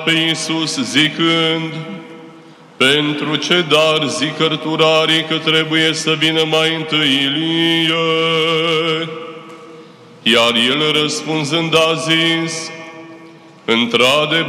pe Iisus zicând: pentru ce dar zic cărturarii că trebuie să vină mai întâi Ilie? Iar el răspunzând a zis: într-adevăr,